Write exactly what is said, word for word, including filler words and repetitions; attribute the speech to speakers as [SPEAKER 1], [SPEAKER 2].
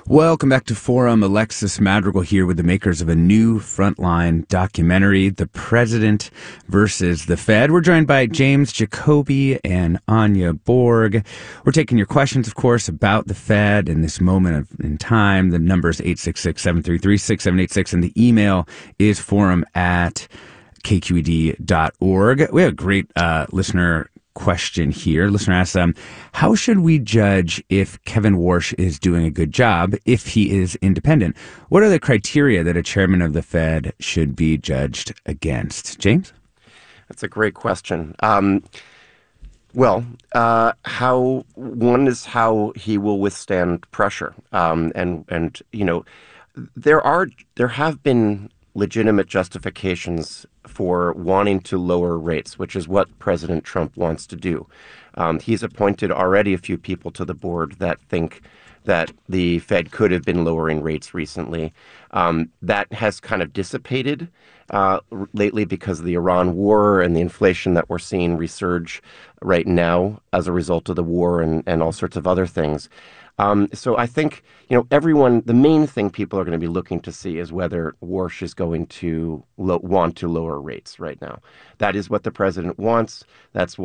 [SPEAKER 1] Welcome back to Forum. Alexis Madrigal here with the makers of a new Frontline documentary, The President versus the Fed. We're joined by James Jacoby and Anya Borg. We're taking your questions, of course, about the Fed in this moment of, in time. The number is eight six six, seven three three, six seven eight six, and the email is forum at k q e d dot org. We have a great uh, listener question here. Listener asks, um, how should we judge if Kevin Warsh is doing a good job if he is independent? What are the criteria that a chairman of the Fed should be judged against? James?
[SPEAKER 2] That's a great question. Um, well, uh, how one is how he will withstand pressure. Um, and, and, you know, there are there have been legitimate justifications for wanting to lower rates, which is what President Trump wants to do. Um, he's appointed already a few people to the board that think that the Fed could have been lowering rates recently. Um, that has kind of dissipated uh, lately because of the Iran war and the inflation that we're seeing resurge right now as a result of the war and, and all sorts of other things. Um, so I think, you know, everyone, the main thing people are going to be looking to see is whether Warsh is going to lo- want to lower rates right now. That is what the president wants. That's